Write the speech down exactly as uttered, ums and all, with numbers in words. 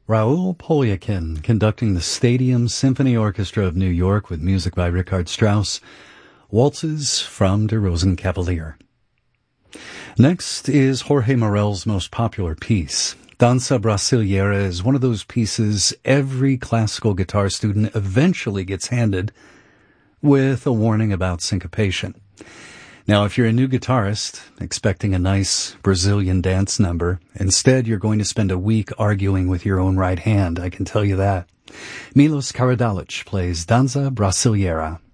Raoul Polyakin conducting the Stadium Symphony Orchestra of New York with music by Richard Strauss, Waltzes from Der Rosenkavalier. Next is Jorge Morel's most popular piece. Danza Brasileira is one of those pieces every classical guitar student eventually gets handed with a warning about syncopation. Now, if you're a new guitarist expecting a nice Brazilian dance number, instead you're going to spend a week arguing with your own right hand, I can tell you that. Milos Karadalic plays Danza Brasileira.